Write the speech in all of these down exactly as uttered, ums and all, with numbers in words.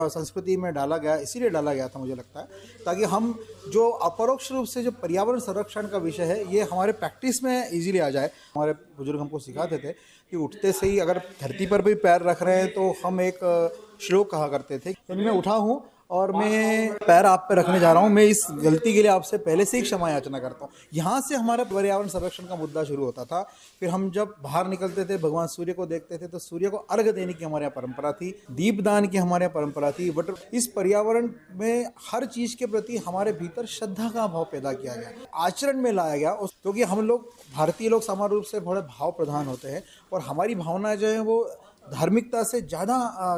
संस्कृति में डाला गया, इसीलिए डाला गया था मुझे लगता है, ताकि हम जो अपरोक्ष रूप से जो पर्यावरण संरक्षण का विषय है ये हमारे प्रैक्टिस में इजीली आ जाए। हमारे बुजुर्ग हमको सिखाते थे कि उठते से ही अगर धरती पर भी पैर रख रहे हैं तो हम एक श्लोक कहा करते थे, तो मैं उठा हूँ और मैं पैर आप पे रखने जा रहा हूँ, मैं इस गलती के लिए आपसे पहले से ही क्षमा याचना करता हूँ। यहाँ से हमारा पर्यावरण संरक्षण का मुद्दा शुरू होता था। फिर हम जब बाहर निकलते थे, भगवान सूर्य को देखते थे, तो सूर्य को अर्घ्य देने की हमारे यहाँ परंपरा थी, दीपदान की हमारे यहाँ परंपरा थी। बट इस पर्यावरण में हर चीज़ के प्रति हमारे भीतर श्रद्धा का भाव पैदा किया गया, आचरण में लाया गया, क्योंकि हम लोग भारतीय लोग सामान्य रूप से बड़े भाव प्रधान होते हैं और हमारी भावना जो है वो धार्मिकता से ज़्यादा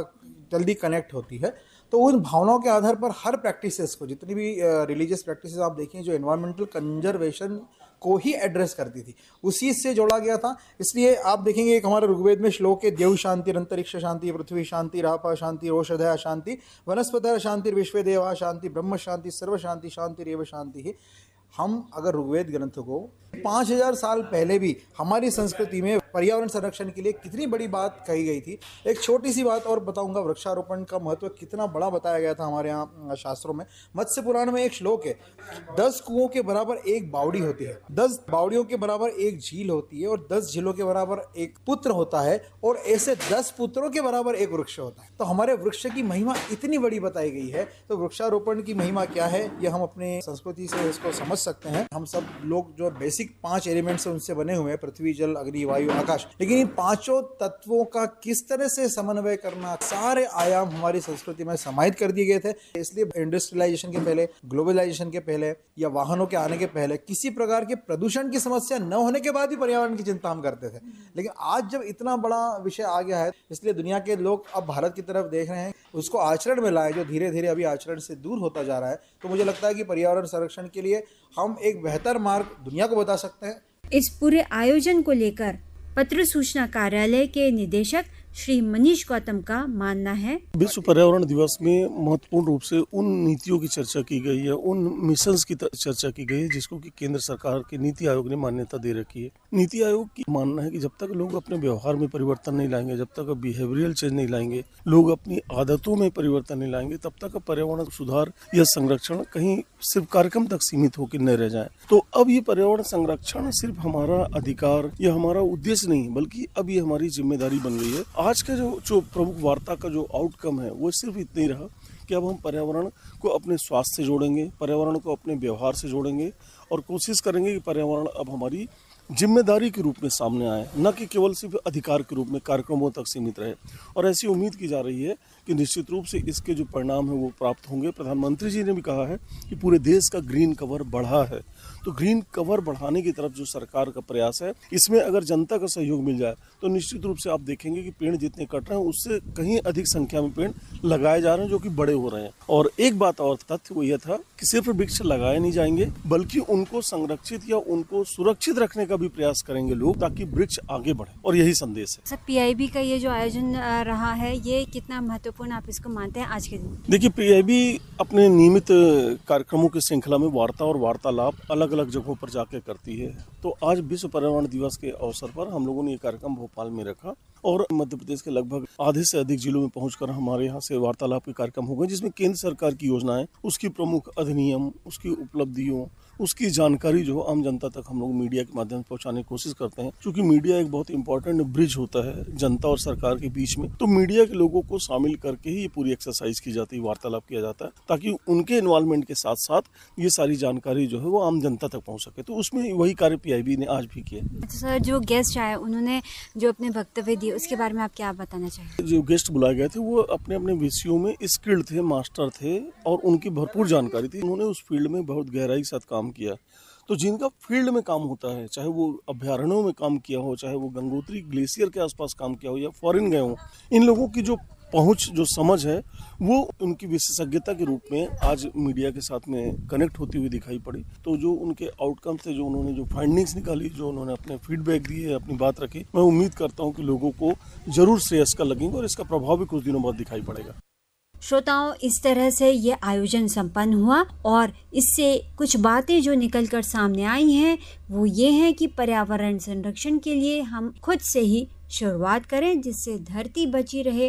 जल्दी कनेक्ट होती है। तो उन भावनाओं के आधार पर हर प्रैक्टिसेस को, जितनी भी रिलीजियस प्रैक्टिसेस आप देखें जो एनवायरमेंटल कंजर्वेशन को ही एड्रेस करती थी, उसी से जोड़ा गया था। इसलिए आप देखेंगे एक हमारे ऋग्वेद में श्लोक है, देव शांति अंतरिक्ष शांति पृथ्वी शांति रापा शांति औषधय शांति वनस्पतय शांति विश्व देवा शांति ब्रह्म शांति सर्व शांति शांति रेव शांति। हम अगर ऋग्वेद ग्रंथ को पाँच हजार साल पहले भी हमारी संस्कृति में पर्यावरण संरक्षण के लिए कितनी बड़ी बात कही गई थी। एक छोटी सी बात और बताऊंगा, वृक्षारोपण का महत्व कितना बड़ा बताया गया था हमारे यहाँ शास्त्रों में। मत्स्य पुराण में एक श्लोक है, दस कुओं के बराबर एक बावड़ी होती है, दस बावड़ियों के बराबर एक झील होती है और दस झीलों के बराबर एक पुत्र होता है और ऐसे दस पुत्रों के बराबर एक वृक्ष होता है। तो हमारे वृक्ष की महिमा इतनी बड़ी बताई गई है। तो वृक्षारोपण की महिमा क्या है ये हम अपने संस्कृति से इसको समझ सकते हैं। हम सब लोग जो बेसिक पांच एलिमेंट्स उनसे बने हुए हैं, पृथ्वी जल अग्नि वायु आकाश, लेकिन इन पांचों तत्वों का किस तरह से समन्वय करना, सारे आयाम हमारी संस्कृति में समाहित कर दिए गए थे। इसलिए इंडस्ट्रियलाइजेशन के पहले, ग्लोबलाइजेशन के पहले या वाहनों के आने के पहले किसी प्रकार के प्रदूषण की समस्या न होने के बाद भी पर्यावरण की चिंता हम करते थे। लेकिन आज जब इतना बड़ा विषय आ गया है, इसलिए दुनिया के लोग अब भारत की तरफ देख रहे हैं, उसको आचरण में लाए, जो धीरे धीरे अभी आचरण से दूर होता जा रहा है। तो मुझे लगता है कि पर्यावरण संरक्षण के लिए हम एक बेहतर मार्ग दुनिया को बता सकते हैं। इस पूरे आयोजन को लेकर पत्र सूचना कार्यालय के निदेशक श्री मनीष गौतम का मानना है, विश्व पर्यावरण दिवस में महत्वपूर्ण रूप से उन नीतियों की चर्चा की गई है, उन मिशंस की चर्चा की गई है जिसको कि केंद्र सरकार के नीति आयोग ने मान्यता दे रखी है। नीति आयोग की मानना है कि जब तक लोग अपने व्यवहार में परिवर्तन नहीं लाएंगे, जब तक बिहेवियरल चेंज नहीं लाएंगे, लोग अपनी आदतों में परिवर्तन नहीं लाएंगे, तब तक पर्यावरण सुधार या संरक्षण कहीं सिर्फ कार्यक्रम तक सीमित होकर न रह जाए। तो अब ये पर्यावरण संरक्षण सिर्फ हमारा अधिकार या हमारा उद्देश्य नहीं, बल्कि अब ये हमारी जिम्मेदारी बन गई है। आज का जो जो प्रमुख वार्ता का जो आउटकम है वो सिर्फ इतना ही रहा कि अब हम पर्यावरण को अपने स्वास्थ्य से जोड़ेंगे, पर्यावरण को अपने व्यवहार से जोड़ेंगे और कोशिश करेंगे कि पर्यावरण अब हमारी जिम्मेदारी के रूप में सामने आए, न कि केवल सिर्फ अधिकार के रूप में कार्यक्रमों तक सीमित रहे। और ऐसी उम्मीद की जा रही है कि निश्चित रूप से इसके जो परिणाम है वो प्राप्त होंगे। प्रधानमंत्री जी ने भी कहा है कि पूरे देश का ग्रीन कवर बढ़ा है, तो ग्रीन कवर बढ़ाने की तरफ जो सरकार का प्रयास है, इसमें अगर जनता का सहयोग मिल जाए तो निश्चित रूप से आप देखेंगे कि पेड़ जितने कट रहे हैं उससे कहीं अधिक संख्या में पेड़ लगाए जा रहे हैं, जो कि बड़े हो रहे हैं। और एक बात और तथ्य वो यह था कि सिर्फ वृक्ष लगाए नहीं जाएंगे, बल्कि उनको संरक्षित या उनको सुरक्षित रखने का भी प्रयास करेंगे लोग, ताकि वृक्ष आगे बढ़े। और यही संदेश है। सर, पीआईबी का ये जो आयोजन रहा है, ये कितना महत्वपूर्ण आप इसको मानते हैं आज के दिन? देखिए, पीआईबी अपने नियमित कार्यक्रमों की श्रृंखला में वार्ता और वार्तालाप अलग अलग जगहों पर जाकर करती है। तो आज विश्व पर्यावरण दिवस के अवसर पर हम लोगों ने ये कार्यक्रम भोपाल में रखा और मध्य प्रदेश के लगभग आधे से अधिक जिलों में पहुंचकर हमारे यहाँ से वार्तालाप के कार्यक्रम हो गए, जिसमें केंद्र सरकार की योजनाएं, उसकी प्रमुख अधिनियम, उसकी उपलब्धियों, उसकी जानकारी जो आम जनता तक हम लोग मीडिया के माध्यम से पहुंचाने की कोशिश करते हैं। क्योंकि मीडिया एक बहुत इंपॉर्टेंट ब्रिज होता है जनता और सरकार के बीच में, तो मीडिया के लोगों को शामिल करके ही ये पूरी एक्सरसाइज की जाती है, वार्तालाप किया जाता है, ताकि उनके इन्वॉल्वमेंट के साथ साथ ये सारी जानकारी जो है वो आम जनता तक पहुँच सके। तो उसमें वही कार्य पीआईबी ने आज भी किया। सर, जो गेस्ट आए उन्होंने जो अपने वक्तव्य दिए, उसके बारे में आप क्या बताना चाहिए? जो गेस्ट बुलाए गए थे वो अपने अपने विषयों में स्किल्ड थे, मास्टर थे और उनकी भरपूर जानकारी थी। उन्होंने उस फील्ड में बहुत गहराई के साथ काम किया। तो जिनका फील्ड में काम होता है, चाहे वो अभ्यारण्यों में काम किया हो, चाहे वो गंगोत्री ग्लेशियर के आसपास काम किया हो या फॉरेन गए हो, इन लोगों की जो पहुंच, जो समझ है, वो उनकी विशेषज्ञता के रूप में आज मीडिया के साथ में कनेक्ट होती हुई दिखाई पड़ी। तो जो उनके आउटकम थे, जो उन्होंने जो फाइंडिंग्स निकाली, जो उन्होंने अपने फीडबैक दिए, अपनी बात रखी, मैं उम्मीद करता हूँ कि लोगों को जरूर श्रेयस्कर लगेंगे और इसका प्रभाव भी कुछ दिनों बाद दिखाई पड़ेगा। श्रोताओं, इस तरह से ये आयोजन संपन्न हुआ और इससे कुछ बातें जो निकलकर सामने आई हैं वो ये हैं कि पर्यावरण संरक्षण के लिए हम खुद से ही शुरुआत करें, जिससे धरती बची रहे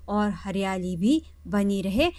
और हरियाली भी बनी रहे।